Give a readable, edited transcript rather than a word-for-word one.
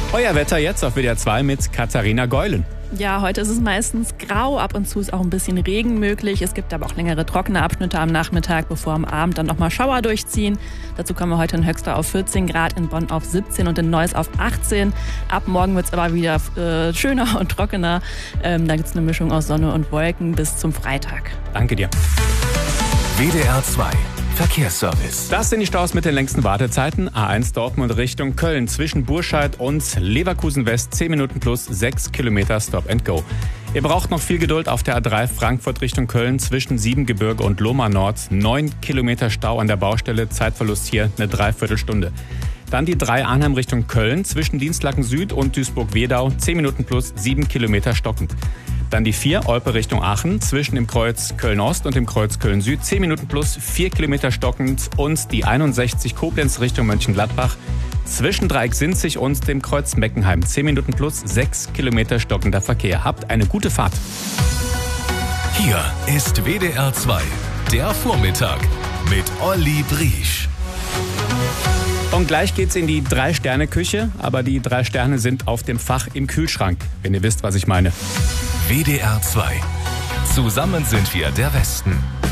Euer Wetter jetzt auf WDR 2 mit Katharina Geulen. Ja, heute ist es meistens grau, ab und zu ist auch ein bisschen Regen möglich. Es gibt aber auch längere trockene Abschnitte am Nachmittag, bevor am Abend dann nochmal Schauer durchziehen. Dazu kommen wir heute in Höxter auf 14 Grad, in Bonn auf 17 und in Neuss auf 18. Ab morgen wird es aber wieder schöner und trockener. Da gibt es eine Mischung aus Sonne und Wolken bis zum Freitag. Danke dir. WDR 2 Verkehrsservice. Das sind die Staus mit den längsten Wartezeiten. A1 Dortmund Richtung Köln zwischen Burscheid und Leverkusen West 10 Minuten plus 6 Kilometer Stop and Go. Ihr braucht noch viel Geduld auf der A3 Frankfurt Richtung Köln zwischen Siebengebirge und Lohmar Nord. 9 Kilometer Stau an der Baustelle, Zeitverlust hier eine Dreiviertelstunde. Dann die 3 Arnhem Richtung Köln zwischen Dienstlaken Süd und Duisburg-Wedau 10 Minuten plus 7 Kilometer stockend. Dann die 4 Olpe Richtung Aachen zwischen dem Kreuz Köln-Ost und dem Kreuz Köln-Süd 10 Minuten plus 4 Kilometer stockend und die 61 Koblenz Richtung Mönchengladbach zwischen Dreieck-Sinzig und dem Kreuz Meckenheim 10 Minuten plus 6 Kilometer stockender Verkehr. Habt eine gute Fahrt. Hier ist WDR 2, der Vormittag mit Olli Briesch. Und gleich geht's in die 3-Sterne-Küche, aber die 3 Sterne sind auf dem Fach im Kühlschrank, wenn ihr wisst, was ich meine. WDR 2. Zusammen sind wir der Westen.